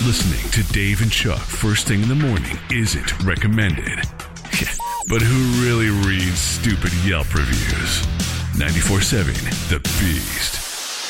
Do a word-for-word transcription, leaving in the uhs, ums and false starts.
listening to Dave and Chuck first thing in the morning isn't recommended. But who really reads stupid Yelp reviews? ninety-four seven The Beast.